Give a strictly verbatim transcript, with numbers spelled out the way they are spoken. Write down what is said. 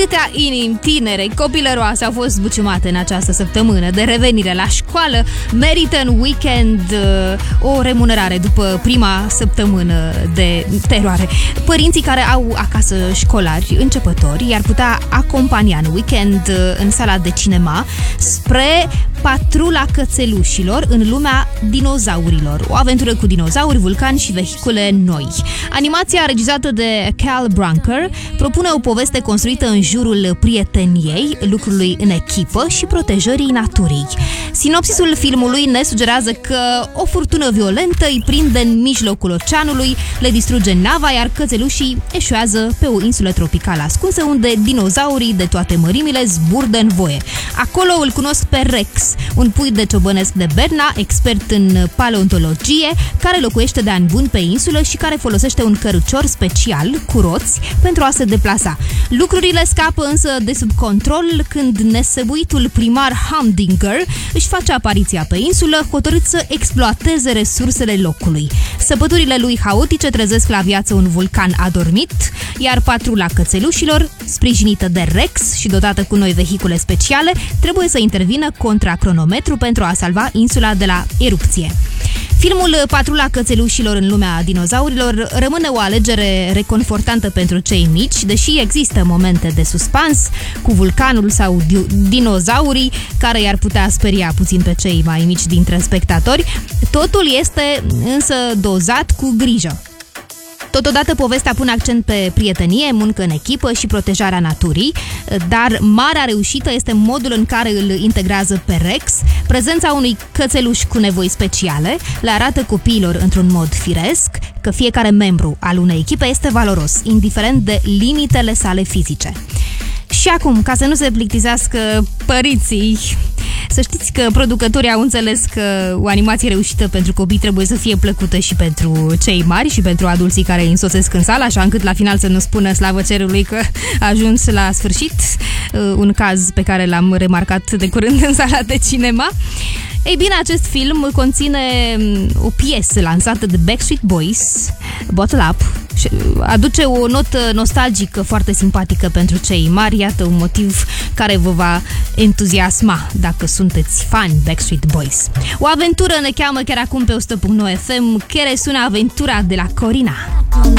Atâtea inimi tinere, copilăroase au fost zbuciumate în această săptămână de revenire la școală. Merită în weekend uh, o remunerare după prima săptămână de teroare. Părinții care au acasă școlari începători i-ar putea acompania în weekend uh, în sala de cinema spre Patrula cățelușilor în lumea dinozaurilor. O aventură cu dinozauri, vulcani și vehicule noi. Animația regizată de Cal Branker propune o poveste construită în jurul prieteniei, lucrului în echipă și protejării naturii. Sinopsisul filmului ne sugerează că o furtună violentă îi prinde în mijlocul oceanului, le distruge nava, iar cățelușii eșuează pe o insulă tropicală ascunsă unde dinozaurii de toate mărimile zburdă în voie. Acolo îl cunosc pe Rex, un pui de ciobănesc de Berna, expert în paleontologie, care locuiește de ani buni pe insulă și care folosește un cărucior special cu roți pentru a se deplasa. Lucrurile scapă însă de sub control când nesăbuitul primar Humdinger își face apariția pe insulă, hotărât să exploateze resursele locului. Săpăturile lui haotice trezesc la viață un vulcan adormit, iar Patrula cățelușilor, sprijinită de Rex și dotată cu noi vehicule speciale, trebuie să intervină contra cronometru pentru a salva insula de la erupție. Filmul Patrula cățelușilor în lumea dinozaurilor rămâne o alegere reconfortantă pentru cei mici, deși există momente de suspans cu vulcanul sau dinozaurii care i-ar putea speria puțin pe cei mai mici dintre spectatori. Totul este însă dozat cu grijă. Totodată, povestea pune accent pe prietenie, muncă în echipă și protejarea naturii, dar marea reușită este modul în care îl integrează pe Rex. Prezența unui cățeluș cu nevoi speciale le arată copiilor într-un mod firesc că fiecare membru al unei echipe este valoros, indiferent de limitele sale fizice. Și acum, ca să nu se plictisească părinții, să știți că producătorii au înțeles că o animație reușită pentru copii trebuie să fie plăcută și pentru cei mari și pentru adulții care îi însosesc în sală, așa încât la final să nu spună slavă cerului că a ajuns la sfârșit, un caz pe care l-am remarcat de curând în sala de cinema. Ei bine, acest film conține o piesă lansată de Backstreet Boys, Bottle Up, și aduce o notă nostalgică foarte simpatică pentru cei mari. Iată un motiv care vă va entuziasma dacă sunteți fani Backstreet Boys. O aventură ne cheamă chiar acum pe o sută punct nouă F M, care sună aventura de la Corina.